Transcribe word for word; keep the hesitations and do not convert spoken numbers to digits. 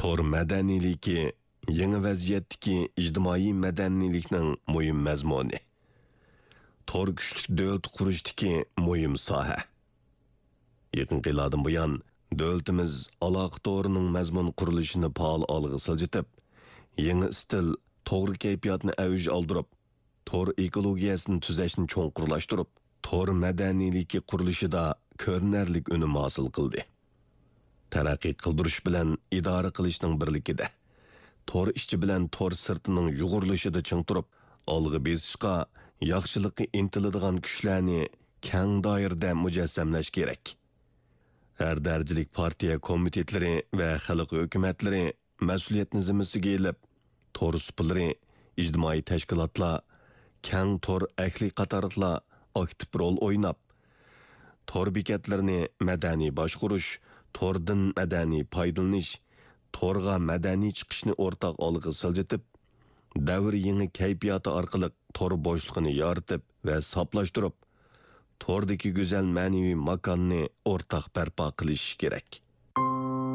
Tor madaniylik yangi vaziyatdagi ijtimoiy madaniylikning muhim mazmuni. Tor kuchlik davlat qurishdagi muhim soha. Yaqin yillardan buyon davlatimiz aloqa torining mazmun qurilishini faol olg'a siljitib, yangi stil to'g'ri kayfiyatni avj oldirib, tor ekologiyasini tuzashni cho'nqurlashtirib, tor madaniyligi qurilishida ko'rinarlik unum hosil qildi. Taraqqiy qildirish bilan idora qilishning birligida, tor ishchi bilan tor sirtining yug'urilishida ching turib, olg'a besishga yaxshilikqa intiladigan kuchlarni keng doirada mujassamlash kerak. Har darajalik partiya komitetlari va xalq hukumatlari mas'uliyatni zimmasiga olib, tor supulari, ijtimoiy tashkilotlar, keng tor ahli qatorliqlar aktiv rol o'ynab, tor bekatlarini madaniy boshqarish, tordan madaniy foydalanish, torga madaniy chiqishni o'rtaq olg'a siljitib, davr yangi kayfiyati orqali tor bo'shligini yoritib va soplashtirib, tordagi go'zal ma'naviy makonni o'rtaq barpo qilish kerak.